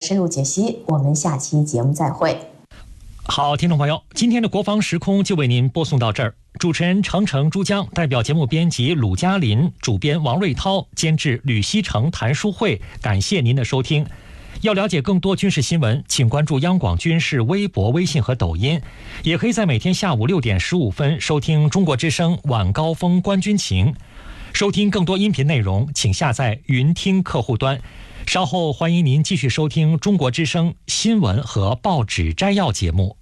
深入解析。我们下期节目再会。 好，听众朋友，今天的国防时空就为您播送到这儿。主持人程程、珠江，代表节目编辑鲁嘉林，主编王瑞涛，监制吕希成、谭书慧，感谢您的收听。要了解更多军事新闻，请关注央广军事微博、微信和抖音，也可以在每天下午6点15分收听中国之声晚高峰观军情。收听更多音频内容，请下载云听客户端。稍后欢迎您继续收听中国之声新闻和报纸摘要节目。